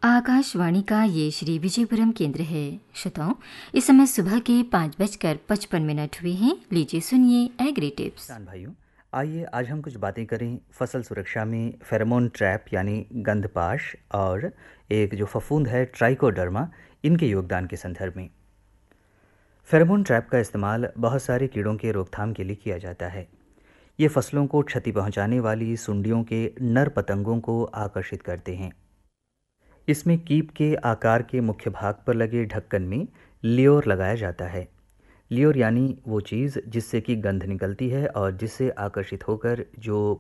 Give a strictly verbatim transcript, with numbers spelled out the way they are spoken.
आकाशवाणी का ये श्री विजयपुरम केंद्र है। श्रोताओं, इस समय सुबह के पाँच बजकर पचपन मिनट हुए हैं। लीजिए सुनिए एग्री टिप्स। किसान भाइयों, आइए आज हम कुछ बातें करें फसल सुरक्षा में फेरोमोन ट्रैप यानी गंधपाश और एक जो फफूंद है ट्राइकोडर्मा, इनके योगदान के संदर्भ में। फेरोमोन ट्रैप का इस्तेमाल बहुत सारे कीड़ों के रोकथाम के लिए किया जाता है। ये फसलों को क्षति पहुंचाने वाली सुंडियों के नर पतंगों को आकर्षित करते हैं। इसमें कीप के आकार के मुख्य भाग पर लगे ढक्कन में ल्योर लगाया जाता है। ल्योर यानी वो चीज़ जिससे कि गंध निकलती है और जिससे आकर्षित होकर जो